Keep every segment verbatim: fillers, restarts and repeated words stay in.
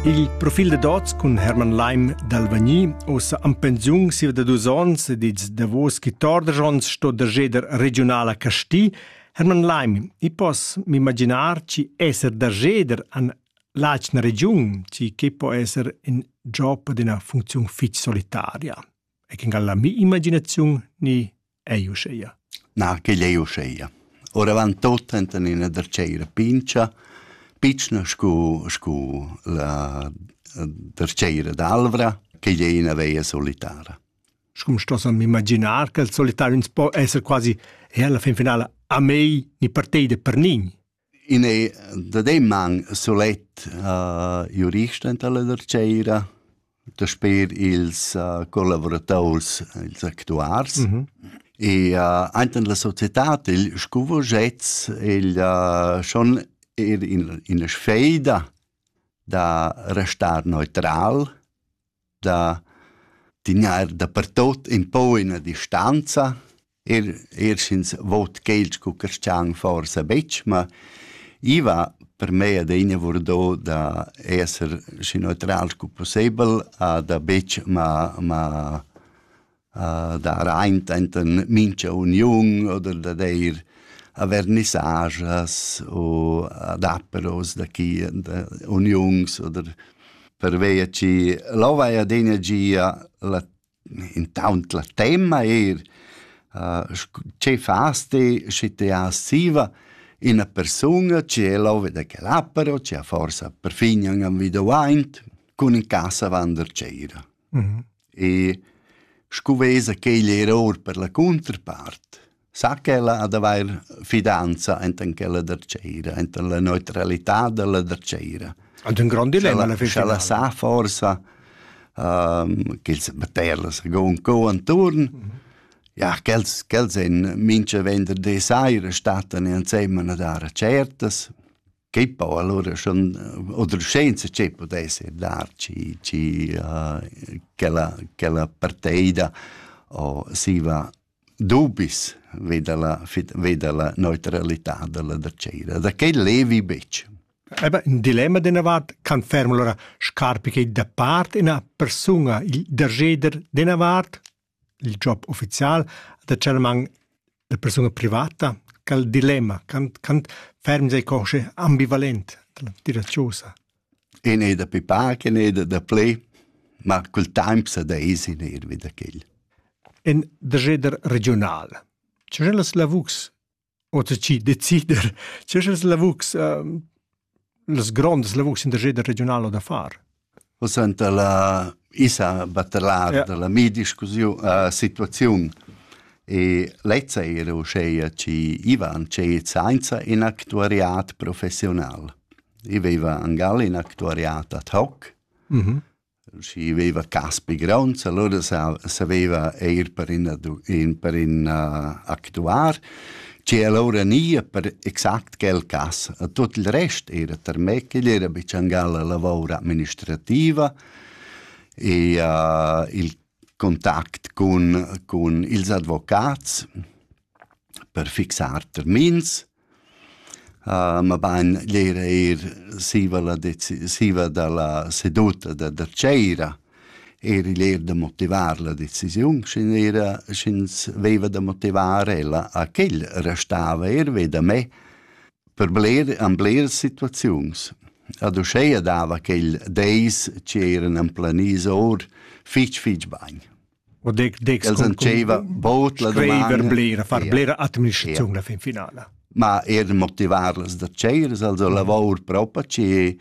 Il profil de dots con Hermann Leim d'Alvagny, ossa en pensiun siva da dus ons, diz da vos chi torder ons sto dargeder regionala Casti. Hermann Leim, I pos m'imaginar ci esser dargeder an l'alcna region, ci che può esser in job d'una funzione fitch solitaria. E che la mia immaginazione ni è usceia. No, che lei usceia. Ora van tot enten in darceira pincia, Picna scu, scu la terceira d'Alvra, che gli in aveia solitara. Scum sto a immaginar che il solitario può essere quasi, e alla fin finale, a me ni partite per nini. In e, da dem man solet uh, jurista in la terceira, da sper ils uh, collaborators, ils actuars, mm-hmm. e uh, anche la società, il scuvo jets, il uh, schon er in in sfida da restar neutral, da dignar da per tot in po in distanza, er er sins vot geld cu kerchang forsa bech, ma iva per me ad ina vordo da esser si neutral cu possibel a da bech ma ma uh, da rein enten mincha union oder da der a vernissages o ad aperos da chi da unions oder per veia ci lova e ad energia la intant la tema er uh, c'è faste c'è assiva in a persona c'è lova da che l'apero c'è forza per finian am videoint con in casa vander c'era mm-hmm. e scuvesa che l'error per la controparte sa che ella ad aver fidanza enten che la derceira, enten la neutralità della derceira. Ad un grande dilemma la fece la sa forza um, che il batterla se gon co antorn. Mm-hmm. Ja, quels quels en minche vender de saire statten insieme a dare certas. Che poi allora schon oder scienze c'è potesse darci ci uh, che la che la partida o si va dubis veda la, veda la neutralità della derceira. Da che levi bec? Eba, un dilemma della vart can fermo allora scarpi che da parte una persona, il dergeder della vart, il job ufficiale, da c'è la persona privata, che il dilemma, can, can fermo sei cose ambivalente, diraciosa. E ne da pipa, che ne da play, ma quel time sa da easy nervi da quel. In dergeder regionale. C'è la Slavux, o ci decider, c'è la Slavux, uh, le grandi Slavux in dergeder regionale da fare. O senta la isa battelar yeah. della mia discussione, uh, situazione, e lezza era uscea ci ivan c'è scienza in actuariat professionale. I aveva angal in actuariat ad hoc, mm-hmm. Si aveva caspi grons, allora sapeva ir per in, in, per in uh, actuar, c'è allora nie per exact quel cas. A tutto il resto era per me che era bicciangala lavoro amministrativa e uh, il contatto con, con ils advocats per fixare termins. Uh, ma ben l'era er siva, la deci- siva dalla seduta da derceira era l'era da motivare la decisione sin era sin aveva da motivare ella a quel restava er veda me per bler an bler situazions ad uscea dava quel days c'erano in planisor fitch fitch bagn o dec dec sceva bot la domanda blera far blera amministrazione la fin finale. Ma er motivarles da ceres, also mm. lavor proprio ci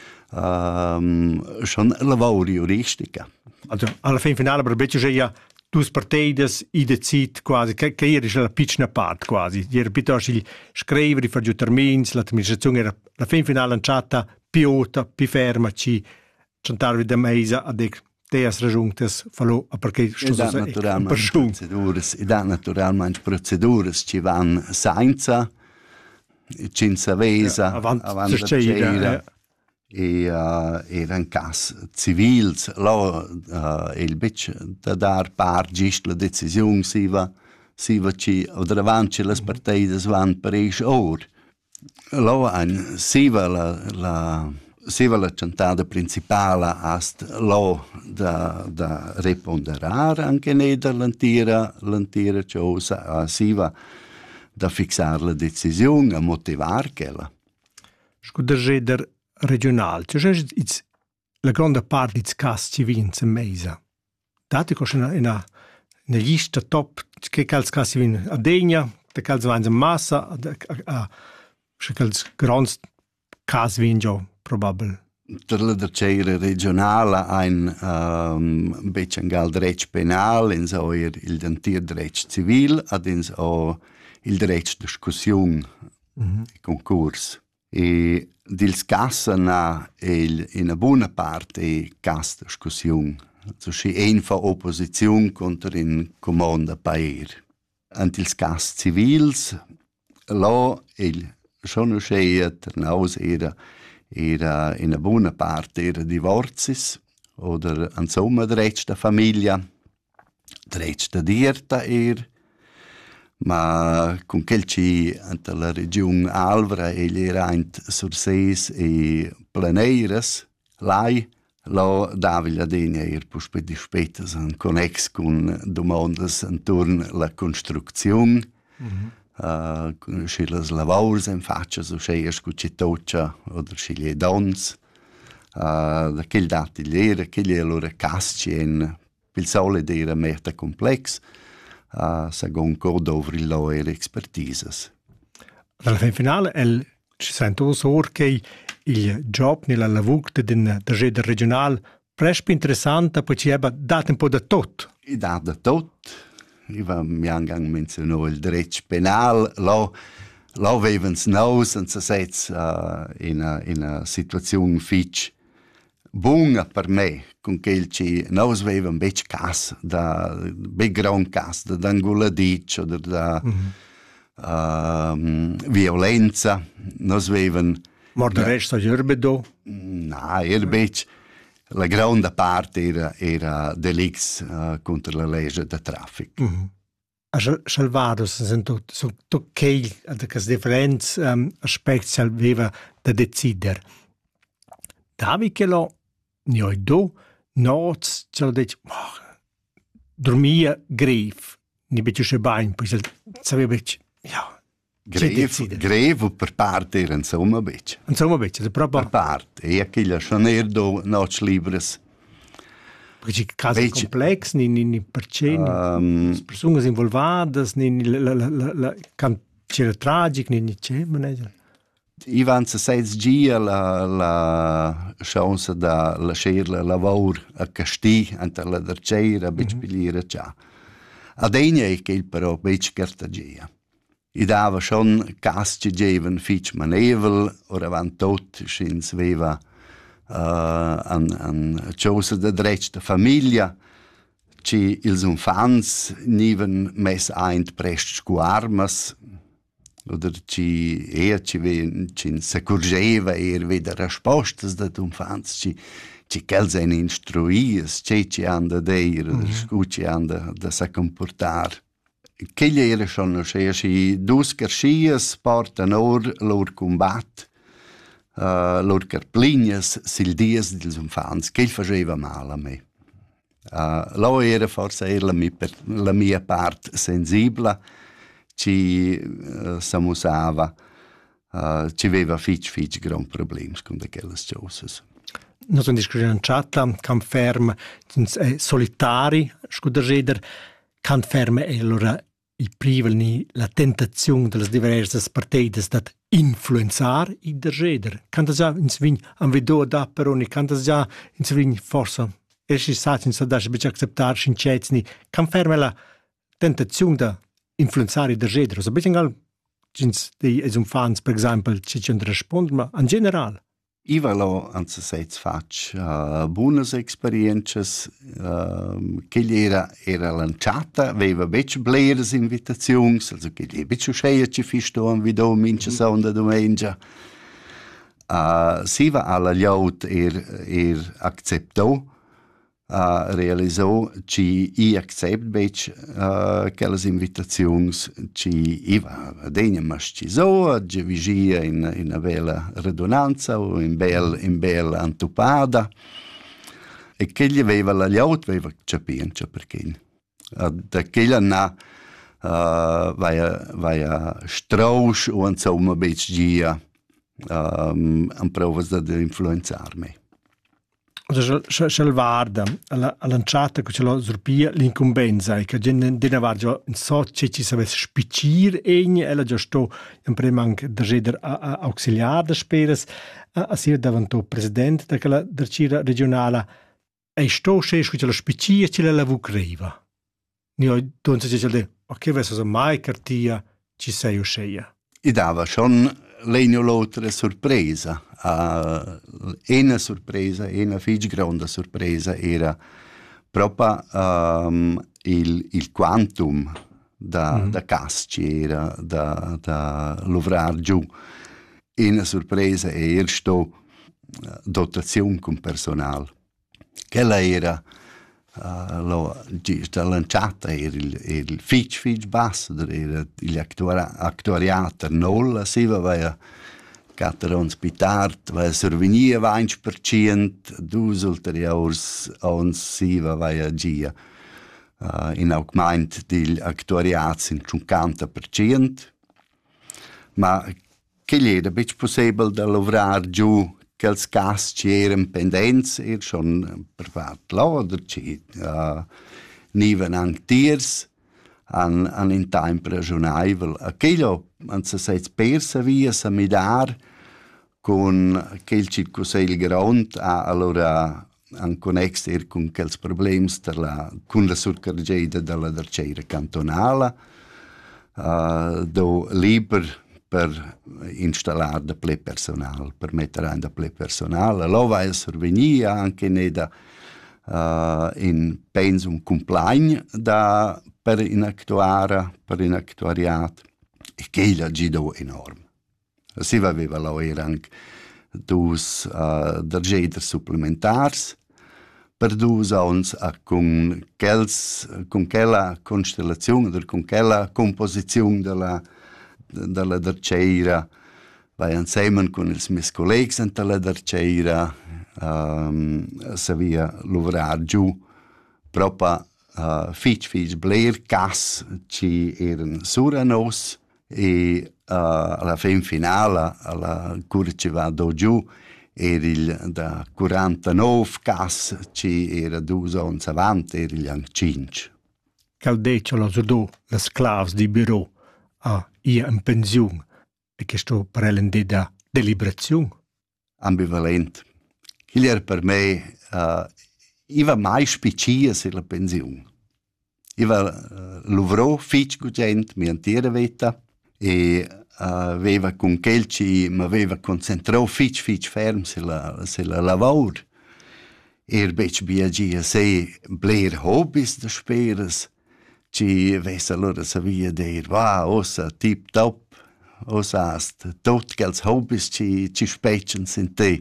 um, schon lavor juristica. Also alla fin finale per beccio ja dus partides i decid quasi che che era la piccina part quasi. Era piuttosto il scrivere fare giù termini, l'amministrazione era la fin finale lanciata piota, pi ferma ci centarvi da mesa a dec teas raggiuntes fallo a perché sto so naturalmente procedures, e da naturalmente procedures ci van senza cinza vesa, ja, avant, avant la cera, e uh, eran cas civils, lo uh, il bec da dar par gist la decisione si va, si va ci, oder avanti le partides van per eis or. Lo an si va la, la Seva la chantada principala ast lo da, da reponderar anche ne da l'antira, l'antira cosa, a siva da fixar la decisione, a motivar quella. Scudergeder regional, c'è la grande parte di cas ci vince in mesa. Dati che c'è una, una lista top, che cals cas ci vince a Degna, che cals vince in massa, che cals grandi cas vince probabile. Per la tercera regionale ein um, un beetje un dret penal, ins o il, il antir dret civil, ad ins o il dret discussion, mm-hmm. concurs. E dils cassa na il, in una buona parte cas discussion. So si enfa opposition contro in comanda pair. Ant ils cas civils, lo il schon sceia ternaus era era in una buona parte era divorzis oder insomma dretsch da famiglia, dretsch da dirta er, ma con quel ci ante la regione Alvra egli era int surseis e planeiras, lai lo daviglia degna er pus per dispetas an connex con domandas intorno la costruzione. Mm-hmm. Uh, si les lavaurs en faccia so scheiers cu citoccia oder si le dons uh, da quel dati l'era che gli allora casci en pil sole d'era merta complex uh, segon codo over lo era expertises. Alla fin finale el ci sento sor che il job nella lavugta din da regional presque interessante poi ci ebba dat un po' da tot. I dat da tot. Iva mi angang menzionò il dret penal, lo lo avevans nous und se sets uh, in a in a situazione fitch bunga per me con quel ci nous avevan bec cas da bec gran cas da d'angoladic o da mm-hmm. uh, violenza nos avevan ma del resto gerbedo na er bec la grande parte era, era delix uh, contro la legge del traffico. Mm-hmm. A Salvador sono tutti quei differenti um, aspetti che aveva da decidere. Davi che lo ne ho do, nots, ce lo dice, oh, dormia greve, ne beccio se bain, poi sapeva che, ja, greve, greve per parte era insomma beccio. Insomma beccio, proprio per parte, e aquella soner do nots libres. Perché c'è casi complessi, ni, ni, ni perché, um, ni persone involvate, ni, ni la, la, la, la, c'è la tragica, ni, ni c'è, ma ne Ivan se sets gia la, la chance da lasciare il lavoro a Castì, ante la derceira, bec mm-hmm. pilire già. Ad egna è che il però bec cartagia. I dava schon cas ci geven fitch manevel, ora avanti tot, schins veva Uh, an, an chose de dretsch de famiglia ci ils infants niven mes eint prest scu armas oder ci er ci ven ci securgeva er veda rispostas de infants ci ci quels en instruies ci ci anda deir mm-hmm. scu ci anda da sa comportar che gli era schon sche ci dus kerschies portan or lor combat Uh, lor carplignas sil dies dils infants, che il faceva male a me. Uh, lo era forse era la mia, la mia parte sensibile, ci uh, s'amusava, uh, ci aveva fitch fitch gran problemi con quelle cose. Noi siamo discutendo in chat, can ferm è solitari, scudergeder, can ferm è allora il privel la tentazione delle diverse partite da influenzar i dergeder. Canta già in svin am vedo da però ni canta già in svin forse e si sa in sa da bic acceptar sin cetni can ferma la tentazione da influenzare i dergeder. So bitte gal jins di es um fans per esempio ci ci rispond ma in general Iva lo anzi sets fac uh, buonas experiences uh, che gli era era lanciata aveva bec bleres invitazions also che gli bec scheia ci fisto an video mince sonda domenica uh, si va alla liaut er er acceptò uh, realisò ci i accept bec uh, quelles invitazions ci i va degna mas ci so gi vigia in in una bella radunanza o in bel in bella antupada e che gli aveva la gliaut aveva capienza perché uh, da quella na uh, vai a vai a strausch o insomma bec gia um, an provas da influenzar me. Also, se guarda alla lanciata che ce l'ho sorpia l'incombenza e che gente dina var già in so che ci savesse spicir egni ella già sto in prima anche da jeder auxiliar da speres a sia davanto presidente da quella dercira regionale e sto che che la spicir ce la vu creva ni ho donse ce le ok verso so mai cartia ci sei o sceia I dava schon legno l'altra sorpresa. Uh, una sorpresa, una fig grande sorpresa era proprio um, il, il quantum da, mm. da casci era da, da lovrar giù. Una sorpresa era sto dotazione con personale. Quella era uh, lo, sta lanciata era il, il fig fig basso, era il actuariato nulla, si va Quattro ans pitart, va survenia vingt per cent, dus ulteriors ans siva vai a gia. Uh, in augment degli actuariats in cinquanta per cent. Ma che gli era bec possibile da lavrar giù quels cas ci erano pendents, er schon per part lauder ci uh, niven anche tiers an, an in tempo ragionevole. Aquello, an se seit persa via sa midar con quel circosel grond a allora an connex er con quels problems la, con la surcargeda della derceira cantonala uh, do liber per installare da ple personal, per mettere in da ple personal. Lo va a survenire anche ne da uh, in pensum compagn da per in actuara, per in actuariat e che la gido enorme. Si aveva la era anche dus uh, dergeder supplementars per dus ans uh, con quels con quella constellazione con quella composizione della della derceira vai insieme con ils mis collegs della derceira um, savia lavorar giù proprio uh, fich fich bler cas ci eran sura nos e uh, alla fin finale alla cura ci va do giù era il da quarantanove cas ci era due ans avanti era il anche cinque. Caldeccio lo zodo le sclaves di bureau a ia in pensione e che sto parlando da deliberazione. Ambivalent. Che era per me uh, iva mai spicia se la pensione. Iva uh, lavorò fich gugent mi antiera veta e uh, aveva con quel ci mi aveva concentrato fich fich ferm se la se la lavor. Er bec biagia se bler hobbies da speres ci vesa allora savia der va ossa tip top ossa ast tot quels hobbies ci ci specen sin te.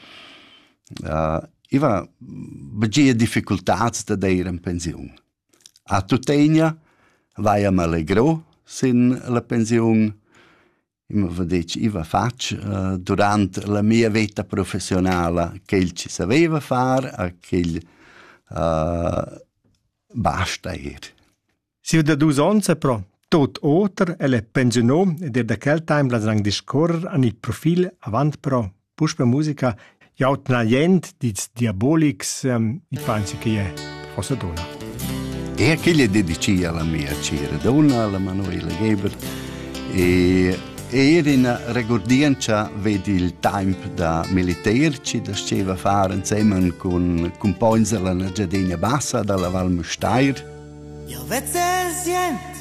Uh, iva biagia difficultats da der in pensione. A tutegna vai a m'allegro sin la pensione. Ima vedec iva fac uh, durant la mia vita professionale che il ci saveva far a che il uh, basta er. Si da dus onze pro tot oter e le pensionò ed er da quel time la sang discorrer an il profil avant pro puspe musica jaut nalient diz diabolix um, i pensi che è fosse donna. E che gli dedici alla mia cera donna, alla Manuela Geber e er in regordienza vedi il tempo da militare ci da sceva fare insieme con compagni della Giardina Bassa dalla Val Mustair. Io vezze sien